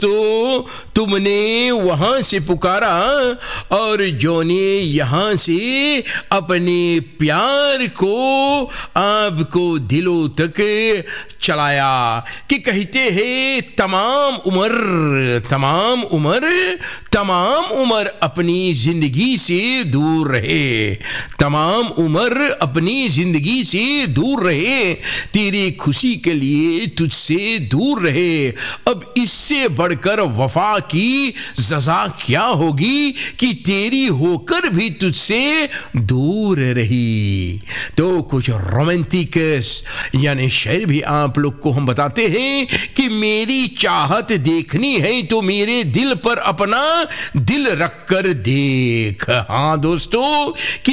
तो तुमने वहां से पुकारा और जो ने यहां से अपने प्यार को आपको दिलों तक चलाया कि कहते हैं तमाम उम्र अपनी जिंदगी से दूर रहे, तमाम उम्र अपनी जिंदगी से दूर रहे, तेरी खुशी के लिए तुझसे दूर रहे। अब इससे बढ़कर वफा की सजा क्या होगी कि तेरी होकर भी तुझसे दूर रही। तो कुछ रोमांटिक यानी शेर भी आप लोग को हम बताते हैं कि मेरी चाहत देखनी है तो मेरे दिल पर अपना दिल रख कर देख। हाँ दोस्तों, कि